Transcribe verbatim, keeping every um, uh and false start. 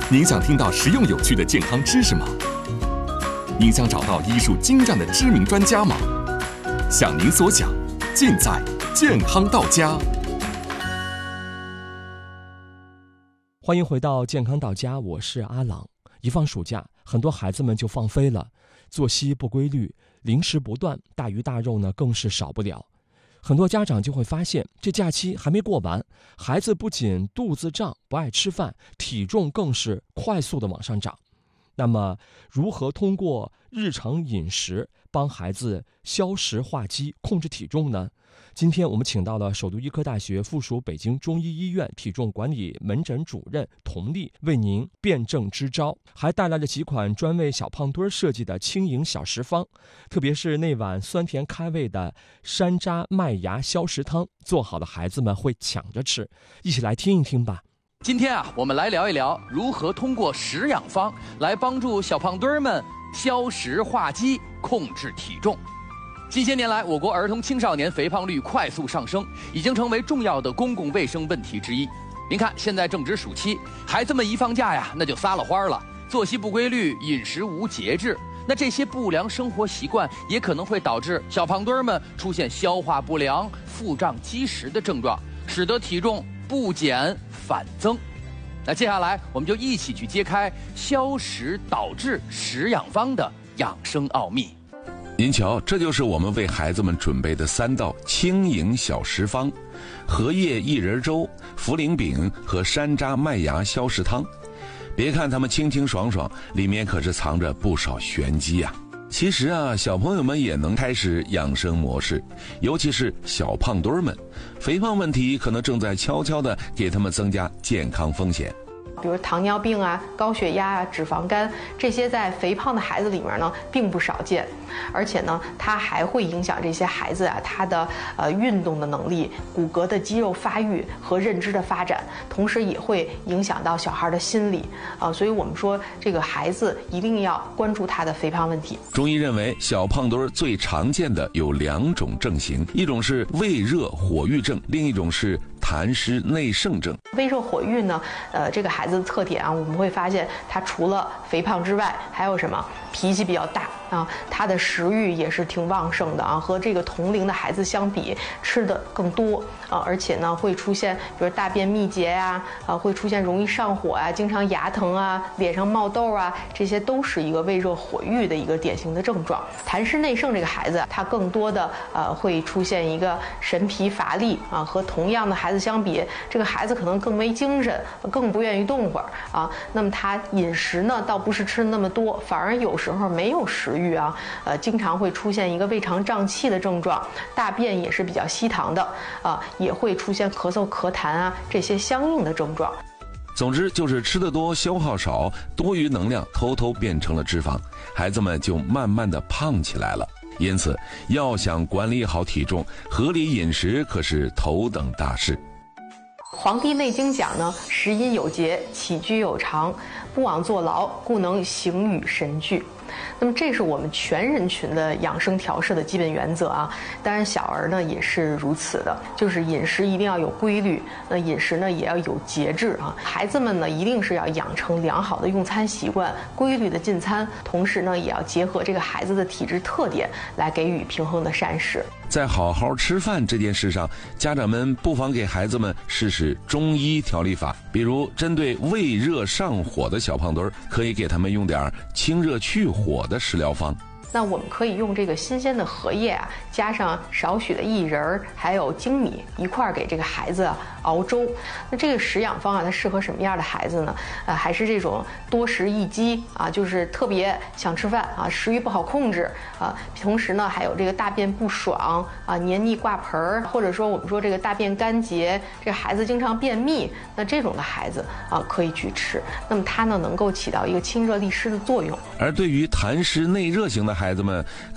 您想听到实用有趣的健康知识吗？您想找到医术精湛的知名专家吗？想您所想，尽在健康到家。 欢迎回到健康到家，我是阿朗。一放暑假，很多孩子们就放飞了，作息不规律，零食不断，大鱼大肉呢更是少不了。很多家长就会发现，这假期还没过完，孩子不仅肚子胀，不爱吃饭，体重更是快速的往上涨。那么，如何通过日常饮食帮孩子消食化积、控制体重呢？今天我们请到了首都医科大学附属北京中医医院体重管理门诊主任佟丽，为您辨证支招，还带来了几款专为小胖墩设计的轻盈小食方，特别是那碗酸甜开胃的山楂麦芽消食汤，做好的孩子们会抢着吃，一起来听一听吧。 今天啊，我们来聊一聊如何通过食养方来帮助小胖墩儿们消食化积、控制体重。近些年来，我国儿童青少年肥胖率快速上升，已经成为重要的公共卫生问题之一。您看，现在正值暑期，孩子们一放假呀，那就撒了欢了，作息不规律，饮食无节制。那这些不良生活习惯也可能会导致小胖墩儿们出现消化不良、腹胀积食的症状，使得体重不减反增。那接下来我们就一起去揭开消食导致食养方的养生奥秘。 您瞧，这就是我们为孩子们准备的三道轻盈小食方：荷叶薏仁粥、茯苓饼和山楂麦芽消食汤。别看它们清清爽爽，里面可是藏着不少玄机啊。其实啊，小朋友们也能开始养生模式，尤其是小胖墩儿们，肥胖问题可能正在悄悄地给他们增加健康风险。 比如糖尿病啊、高血压啊、脂肪肝，这些在肥胖的孩子里面呢并不少见，而且呢，它还会影响这些孩子啊他的呃运动的能力、骨骼的肌肉发育和认知的发展，同时也会影响到小孩的心理啊、呃，所以我们说这个孩子一定要关注他的肥胖问题。 中医认为，小胖墩儿最常见的有两种症型，一种是胃热火郁症，另一种是痰湿内盛症。 胃热火郁呢，呃，这个孩子的特点啊，我们会发现他除了肥胖之外，还有什么？脾气比较大啊，他的食欲也是挺旺盛的啊，和这个同龄的孩子相比，吃的更多啊，而且呢，会出现比如大便秘结呀、啊，啊，会出现容易上火啊，经常牙疼啊，脸上冒痘啊，这些都是一个胃热火郁的一个典型的症状。痰湿内盛这个孩子，他更多的呃会出现一个神疲乏力啊，和同样的孩子相比，这个孩子可能更没精神，更不愿意动会儿啊。那么他饮食呢，倒不是吃的那么多，反而有时候没有食欲啊，呃，经常会出现一个胃肠胀气的症状，大便也是比较稀溏的啊，也会出现咳嗽、咳痰啊这些相应的症状。 总之就是吃得多，消耗少，多余能量偷偷变成了脂肪，孩子们就慢慢的胖起来了。因此，要想管理好体重，合理饮食可是头等大事。 《黄帝内经》讲呢，食饮有节，起居有常，不枉坐牢，故能形与神俱。那么这是我们全人群的养生调摄的基本原则啊，当然小儿呢也是如此的，就是饮食一定要有规律，那饮食呢也要有节制啊。孩子们呢一定是要养成良好的用餐习惯，规律的进餐，同时呢也要结合这个孩子的体质特点来给予平衡的膳食。 在好好吃饭这件事上，家长们不妨给孩子们试试中医调理法，比如针对胃热上火的小胖墩儿，可以给他们用点清热去火的食疗方。 那我们可以用这个新鲜的荷叶啊，加上少许的薏仁儿，还有粳米一块儿给这个孩子熬粥。那这个食养方啊，它适合什么样的孩子呢？呃，还是这种多食易饥啊，就是特别想吃饭啊，食欲不好控制啊，同时呢还有这个大便不爽啊，黏腻挂盆儿，或者说我们说这个大便干结，这孩子经常便秘，那这种的孩子啊可以去吃。那么它呢能够起到一个清热利湿的作用。 而对于痰湿内热型的孩子们，